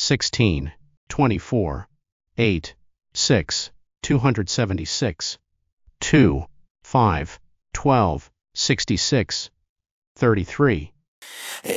16, 24, 8, 6, 276, 2, 5, 12, 66, 33.